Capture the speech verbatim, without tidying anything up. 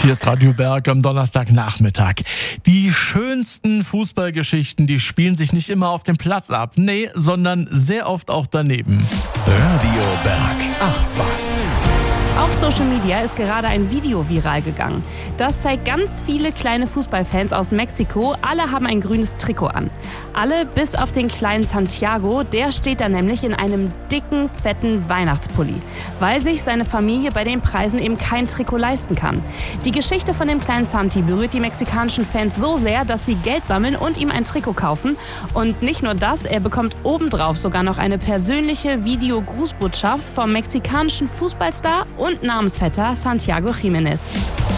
Hier ist Radio Berg am Donnerstagnachmittag. Die schönsten Fußballgeschichten, die spielen sich nicht immer auf dem Platz ab. Nee, sondern sehr oft auch daneben. Radio Berg. Ach was. Auf Social Media ist gerade ein Video viral gegangen. Das zeigt ganz viele kleine Fußballfans aus Mexiko. Alle haben ein grünes Trikot an. Alle bis auf den kleinen Santiago. Der steht da nämlich in einem dicken, fetten Weihnachtspulli, weil sich seine Familie bei den Preisen eben kein Trikot leisten kann. Die Geschichte von dem kleinen Santi berührt die mexikanischen Fans so sehr, dass sie Geld sammeln und ihm ein Trikot kaufen. Und nicht nur das, er bekommt obendrauf sogar noch eine persönliche Videogrußbotschaft vom mexikanischen Fußballstar und Namensvetter Santiago Jiménez.